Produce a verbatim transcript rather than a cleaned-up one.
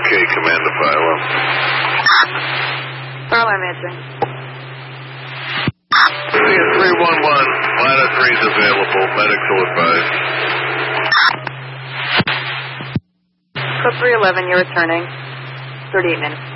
Okay, Commander Fire Up. Fire alarm answering. three one one, minor three's available, medical advice. Code three eleven, you're returning. thirty-eight minutes.